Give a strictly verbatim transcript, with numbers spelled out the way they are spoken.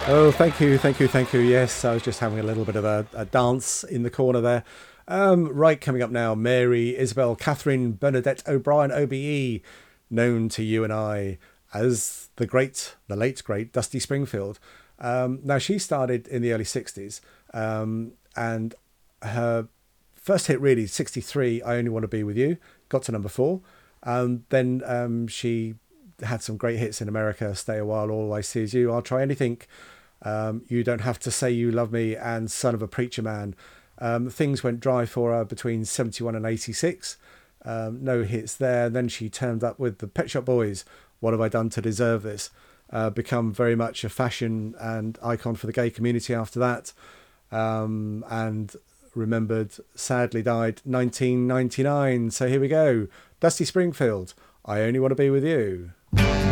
Oh, thank you, thank you, thank you. Yes, I was just having a little bit of a, a dance in the corner there. Um, right, coming up now, Mary Isabel Catherine Bernadette O'Brien, O B E, known to you and I as the great, the late great Dusty Springfield. Um, now, she started in the early sixties, um, and her first hit really, sixty-three, I Only Want to Be With You, got to number four. Um, then um, she had some great hits in America, Stay a While, All I See Is You, I'll Try Anything, um, You Don't Have to Say You Love Me, and Son of a Preacher Man. Um, things went dry for her between seventy-one and eighty-six. Um, no hits there. Then she turned up with the Pet Shop Boys, What Have I Done to Deserve This? Uh, become very much a fashion and icon for the gay community after that. Um, and remembered, sadly died nineteen ninety-nine. So here we go. Dusty Springfield, I Only Want to Be With You.